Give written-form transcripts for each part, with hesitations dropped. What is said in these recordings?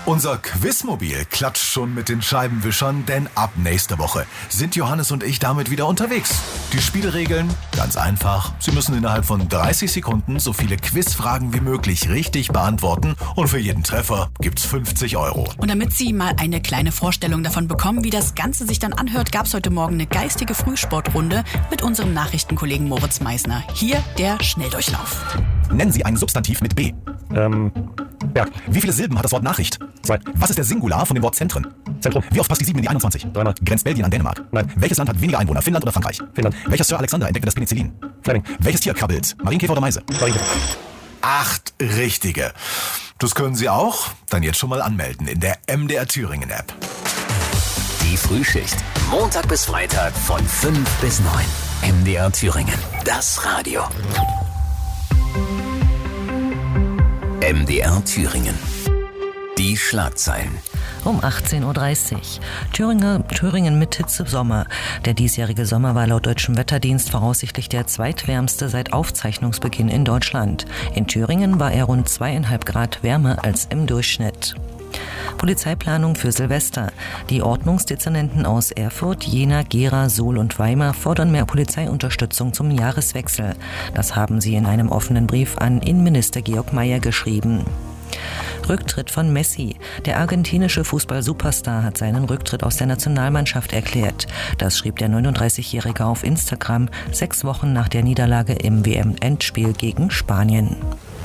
Unser Quizmobil klatscht schon mit den Scheibenwischern, denn ab nächste Woche sind Johannes und ich damit wieder unterwegs. Die Spielregeln? Ganz einfach. Sie müssen innerhalb von 30 Sekunden so viele Quizfragen wie möglich richtig beantworten und für jeden Treffer gibt's 50 €. Und damit Sie mal eine kleine Vorstellung davon bekommen, wie das Ganze sich dann anhört, gab's heute Morgen eine geistige Frühsportrunde mit unserem Nachrichtenkollegen Moritz Meisner. Hier der Schnelldurchlauf. Nennen Sie ein Substantiv mit B. Berg. Wie viele Silben hat das Wort Nachricht? 2. Was ist der Singular von dem Wort Zentren? Zentrum. Wie oft passt die 7 in die 21? 3-mal. Grenzt Belgien an Dänemark? Nein. Welches Land hat weniger Einwohner, Finnland oder Frankreich? Finnland. Welcher Sir Alexander entdeckte das Penicillin? Fleming. Welches Tier krabbelt? Marienkäfer oder Meise? Marienkäfer. 8 richtige. Das können Sie auch? Dann jetzt schon mal anmelden in der MDR Thüringen App. Die Frühschicht. Montag bis Freitag von 5 bis 9. MDR Thüringen. Das Radio. MDR Thüringen. Die Schlagzeilen. Um 18.30 Uhr. Thüringen mit Hitzesommer. Der diesjährige Sommer war laut Deutschem Wetterdienst voraussichtlich der zweitwärmste seit Aufzeichnungsbeginn in Deutschland. In Thüringen war er rund 2,5 Grad wärmer als im Durchschnitt. Polizeiplanung für Silvester. Die Ordnungsdezernenten aus Erfurt, Jena, Gera, Suhl und Weimar fordern mehr Polizeiunterstützung zum Jahreswechsel. Das haben sie in einem offenen Brief an Innenminister Georg Mayer geschrieben. Rücktritt von Messi. Der argentinische Fußball-Superstar hat seinen Rücktritt aus der Nationalmannschaft erklärt. Das schrieb der 39-Jährige auf Instagram, 6 Wochen nach der Niederlage im WM-Endspiel gegen Spanien.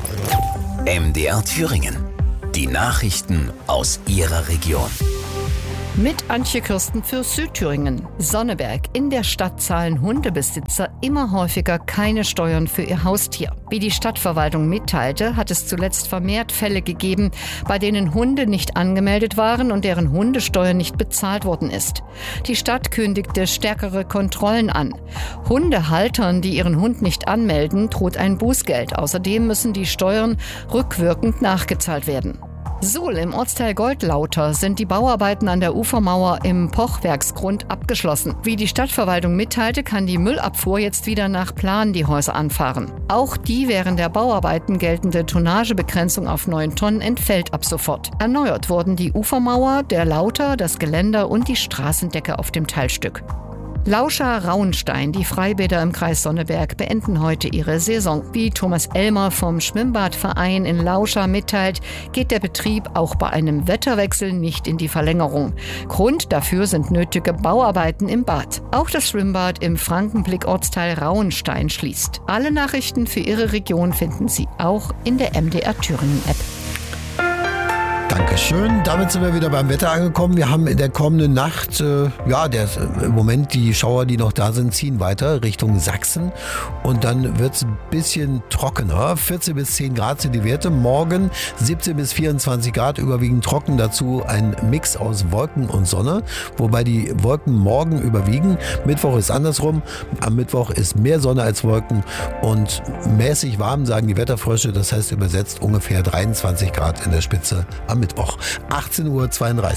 MDR Thüringen. Die Nachrichten aus Ihrer Region. Mit Antje Kirsten für Südthüringen. Sonneberg. In der Stadt zahlen Hundebesitzer immer häufiger keine Steuern für ihr Haustier. Wie die Stadtverwaltung mitteilte, hat es zuletzt vermehrt Fälle gegeben, bei denen Hunde nicht angemeldet waren und deren Hundesteuer nicht bezahlt worden ist. Die Stadt kündigte stärkere Kontrollen an. Hundehaltern, die ihren Hund nicht anmelden, droht ein Bußgeld. Außerdem müssen die Steuern rückwirkend nachgezahlt werden. Suhl im Ortsteil Goldlauter sind die Bauarbeiten an der Ufermauer im Pochwerksgrund abgeschlossen. Wie die Stadtverwaltung mitteilte, kann die Müllabfuhr jetzt wieder nach Plan die Häuser anfahren. Auch die während der Bauarbeiten geltende Tonnagebegrenzung auf 9 Tonnen entfällt ab sofort. Erneuert wurden die Ufermauer, der Lauter, das Geländer und die Straßendecke auf dem Teilstück. Lauscha-Rauenstein, die Freibäder im Kreis Sonneberg, beenden heute ihre Saison. Wie Thomas Elmer vom Schwimmbadverein in Lauscha mitteilt, geht der Betrieb auch bei einem Wetterwechsel nicht in die Verlängerung. Grund dafür sind nötige Bauarbeiten im Bad. Auch das Schwimmbad im Frankenblick-Ortsteil Rauenstein schließt. Alle Nachrichten für Ihre Region finden Sie auch in der MDR Thüringen-App. Dankeschön. Damit sind wir wieder beim Wetter angekommen. Wir haben in der kommenden Nacht, im Moment die Schauer, die noch da sind, ziehen weiter Richtung Sachsen. Und dann wird es ein bisschen trockener. 14 bis 10 Grad sind die Werte. Morgen 17 bis 24 Grad, überwiegend trocken. Dazu ein Mix aus Wolken und Sonne, wobei die Wolken morgen überwiegen. Mittwoch ist andersrum. Am Mittwoch ist mehr Sonne als Wolken und mäßig warm, sagen die Wetterfrösche. Das heißt übersetzt ungefähr 23 Grad in der Spitze am Mittwoch. 18.32 Uhr.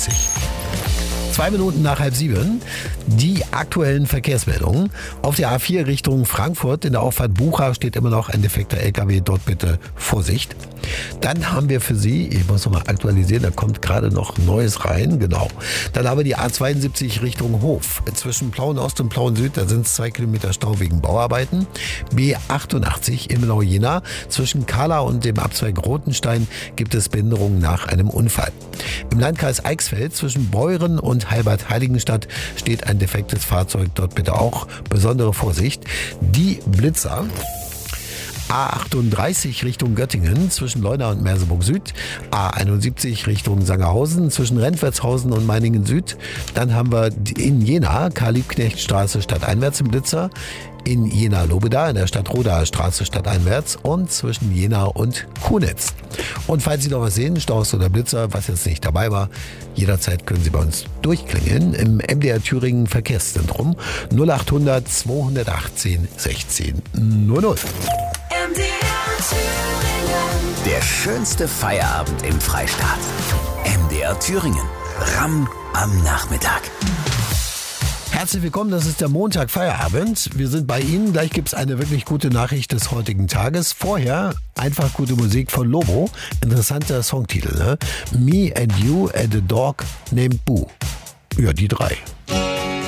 2 Minuten nach 6:30. Die aktuellen Verkehrsmeldungen. Auf der A4 Richtung Frankfurt in der Auffahrt Bucha steht immer noch ein defekter LKW. Dort bitte Vorsicht. Dann haben wir für Sie, ich muss nochmal aktualisieren, da kommt gerade noch Neues rein, genau. Dann haben wir die A72 Richtung Hof. Zwischen Plauen Ost und Plauen Süd, da sind es 2 Kilometer Stau wegen Bauarbeiten. B88 Immenau-Jena. Zwischen Kala und dem Abzweig Rotenstein gibt es Behinderungen nach einem Unfall. Im Landkreis Eichsfeld zwischen Beuren und Heilbad-Heiligenstadt steht ein defektes Fahrzeug. Dort bitte auch besondere Vorsicht. Die Blitzer. A38 Richtung Göttingen zwischen Leuna und Merseburg Süd. A71 Richtung Sangerhausen zwischen Rentwertshausen und Meiningen Süd. Dann haben wir in Jena Karl-Liebknecht-Straße stadteinwärts im Blitzer. In Jena-Lobeda in der Stadt-Rodaer Straße stadteinwärts und zwischen Jena und Kunitz. Und falls Sie noch was sehen, Staus oder Blitzer, was jetzt nicht dabei war, jederzeit können Sie bei uns durchklingeln im MDR Thüringen Verkehrszentrum 0800 218 16 00. Der schönste Feierabend im Freistaat. MDR Thüringen. Ramm am Nachmittag. Herzlich willkommen, das ist der Montag Feierabend. Wir sind bei Ihnen. Gleich gibt es eine wirklich gute Nachricht des heutigen Tages. Vorher einfach gute Musik von Lobo. Interessanter Songtitel, ne? Me and You and a Dog named Boo. Ja, die drei.